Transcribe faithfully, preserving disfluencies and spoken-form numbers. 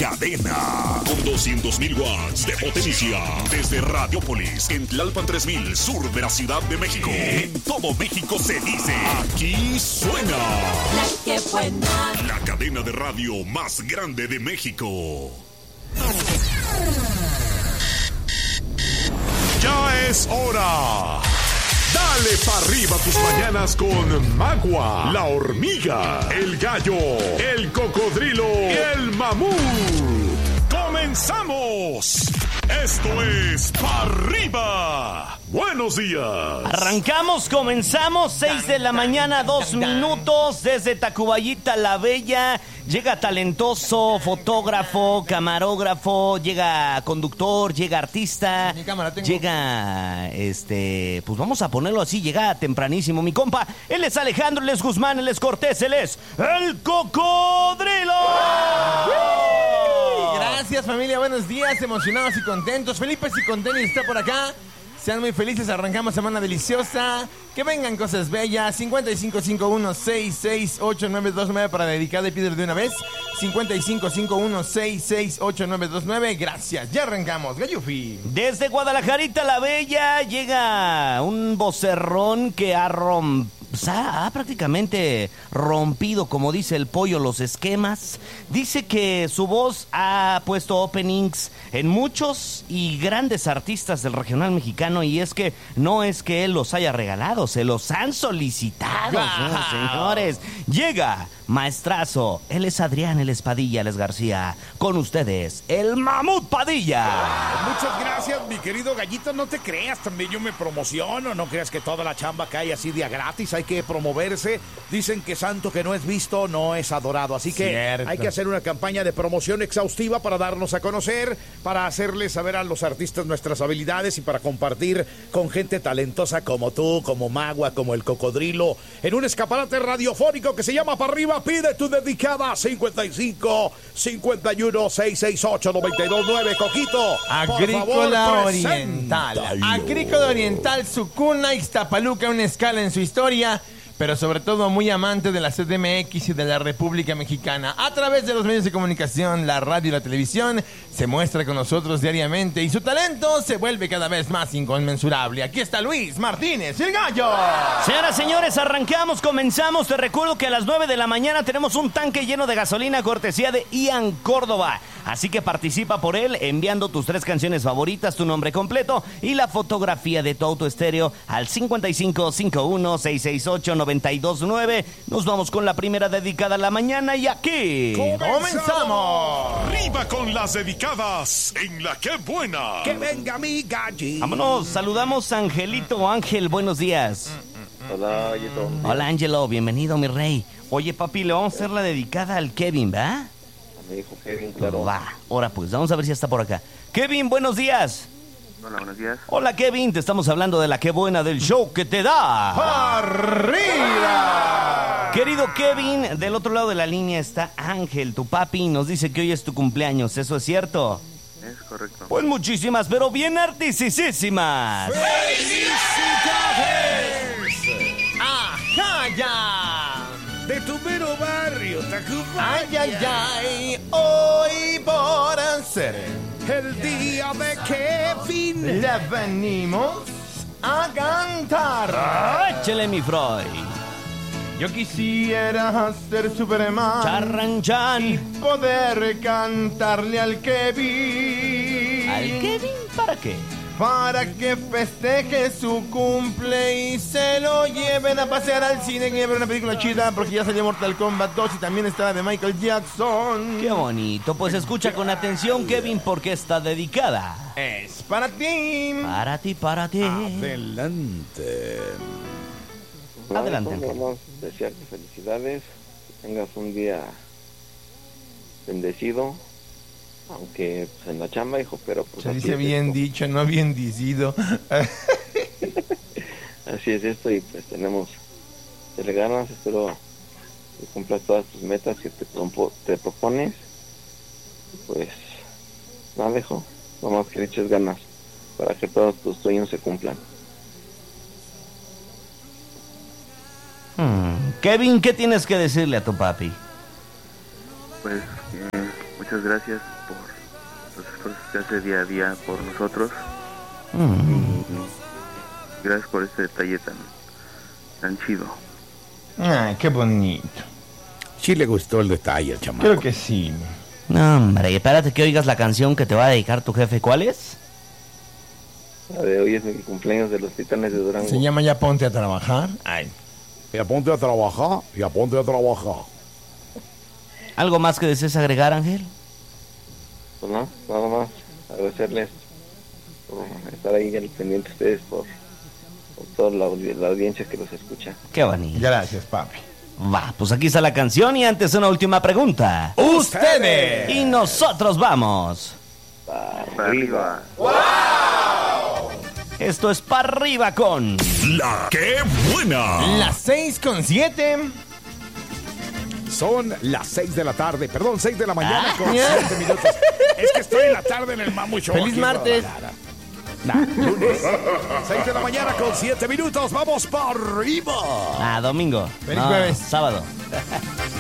Cadena. Con doscientos mil watts de potencia. Desde Radiopolis, en Tlalpan tres mil, sur de la Ciudad de México. En todo México se dice, aquí suena. La que buena. La cadena de radio más grande de México. Ya es hora. Dale pa' arriba tus mañanas con Magua, la hormiga, el gallo, el cocodrilo y el mamut. ¡Comenzamos! Esto es Pa' Arriba. Buenos días. Arrancamos, comenzamos, seis de la mañana, dos minutos, desde Tacubayita la Bella. Llega talentoso, fotógrafo, camarógrafo, llega conductor, llega artista, llega, este, pues vamos a ponerlo así, llega tempranísimo, mi compa. Él es Alejandro, él es Guzmán, él es Cortés, él es el Cocodrilo. Gracias, familia, buenos días, emocionados y contentos. Felipe y Contenis está por acá. Sean muy felices, arrancamos semana deliciosa. Que vengan cosas bellas. cincuenta y cinco cincuenta y uno sesenta y seis ochenta y nueve veintinueve para dedicar y pedir de una vez. cincuenta y cinco cincuenta y uno sesenta y seis ochenta y nueve veintinueve. Gracias, ya arrancamos. Gallufi. Desde Guadalajarita la Bella llega un vocerrón que ha rompido. Ha, ha prácticamente rompido, como dice el pollo, los esquemas. Dice que su voz ha puesto openings en muchos y grandes artistas del regional mexicano, y es que no es que él los haya regalado, se los han solicitado, wow. Señores. Llega maestrazo, él es Adrián, él es Padilla, él es García. Con ustedes, el Mamut Padilla. Muchas gracias, mi querido Gallito. No te creas, también yo me promociono. No creas que toda la chamba cae así de a gratis. Hay que promoverse. Dicen que santo que no es visto no es adorado. Así que Cierto. Hay que hacer una campaña de promoción exhaustiva para darnos a conocer, para hacerles saber a los artistas nuestras habilidades y para compartir con gente talentosa como tú, como Magua, como el Cocodrilo, en un escaparate radiofónico que se llama Pa' Arriba. Pide tu dedicada. Cincuenta y cinco cincuenta y uno sesenta y seis ochenta y dos nueve. Coquito, Agrícola favor, Oriental. Agrícola Oriental, su cuna, Ixtapaluca, una escala en su historia, pero sobre todo muy amante de la C D M X y de la República Mexicana. A través de los medios de comunicación, la radio y la televisión, se muestra con nosotros diariamente y su talento se vuelve cada vez más inconmensurable. Aquí está Luis Martínez, el gallo. Señoras, señores, arrancamos, comenzamos. Te recuerdo que a las nueve de la mañana tenemos un tanque lleno de gasolina cortesía de Ian Córdoba. Así que participa por él enviando tus tres canciones favoritas, tu nombre completo y la fotografía de tu auto estéreo al cincuenta y cinco cincuenta y uno sesenta y seis ochenta y nueve veintinueve. Nos vamos con la primera dedicada a la mañana y aquí comenzamos. Arriba con las dedicadas en la que buena. Que venga mi gallo. Vámonos, saludamos a Angelito. Ángel, buenos días. Hola, Ángelo. Hola, Ángelo, bienvenido, mi rey. Oye, papi, le vamos a hacer la dedicada al Kevin, ¿va? A mi hijo Kevin, claro. Va, ahora pues, vamos a ver si está por acá. Kevin, buenos días. Hola, buenos días. Hola, Kevin, te estamos hablando de la que buena del show que te da ¡Arriba! Querido Kevin, del otro lado de la línea está Ángel, tu papi, nos dice que hoy es tu cumpleaños, ¿eso es cierto? Es correcto. Pues muchísimas, pero bien artisísimas. ¡Felicidades! ¡Ajá, ya! De tu mero barrio, Tacubaya. ¡Ay, ay, ay! Hoy por ser el día de Kevin le venimos a cantar. Échale, mi Freud. Yo quisiera ser Superman, Charran chan. y poder cantarle al Kevin. ¿Al Kevin? ¿Para qué? Para que festeje su cumple y se lo lleven a pasear al cine y a ver una película chida, porque ya salió Mortal Kombat dos y también está la de Michael Jackson. Qué bonito, pues escucha con atención, Kevin, porque está dedicada. Es para ti. Para ti, para ti. Adelante. No, Adelante, pues, Ángel. vamos a desearte felicidades, que tengas un día bendecido, aunque pues, en la chamba, hijo, pero pues Se así dice es bien esto. dicho, no bien dicido. Así es esto y pues tenemos te ganas, espero que cumplas todas tus metas que te, propo- te propones. Pues nada, hijo, nomás que le eches ganas para que todos tus sueños se cumplan. Hmm. Kevin, ¿qué tienes que decirle a tu papi? Pues que muchas muchas gracias por los esfuerzos que hace día a día por nosotros. Mm. Y gracias por este detalle tan, tan chido. Ay, qué bonito. Sí le gustó el detalle al chamaco. Creo que sí. No, hombre, y espérate que oigas la canción que te va a dedicar tu jefe. ¿Cuál es? La de hoy es mi cumpleaños de los Titanes de Durango. Se llama Ya Ponte a Trabajar. Ay. Y aponte a trabajar, y aponte a trabajar. ¿Algo más que desees agregar, Ángel? Pues no, nada más agradecerles por estar ahí al pendiente ustedes, por, por toda la, la audiencia que los escucha. Qué bonito. Gracias, papi. Va, pues aquí está la canción y antes una última pregunta. ¡Ustedes! Y nosotros vamos. Para arriba. Esto es para arriba con... La que buena. Las seis con siete. Son las seis de la tarde, perdón, seis de la mañana Ah. con siete minutos. Es que estoy en la tarde en el Mamu Show. ¡Feliz aquí en martes! Guadalajara. Nah, lunes. seis de la mañana con siete minutos. Vamos para arriba. Ah, domingo. Feliz No, jueves. sábado.